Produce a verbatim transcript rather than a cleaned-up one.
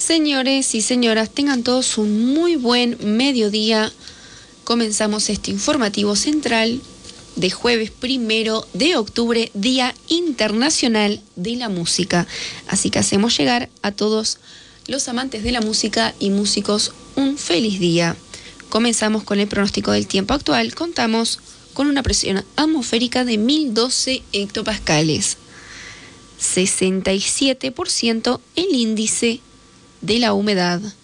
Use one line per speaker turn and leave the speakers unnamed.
Señores y señoras, tengan todos un muy buen mediodía. Comenzamos este informativo central de jueves primero de octubre, Día Internacional de la Música. Así que hacemos llegar a todos los amantes de la música y músicos un feliz día. Comenzamos con el pronóstico del tiempo actual. Contamos con una presión atmosférica de mil doce hectopascales. sesenta y siete por ciento el índice de la humedad.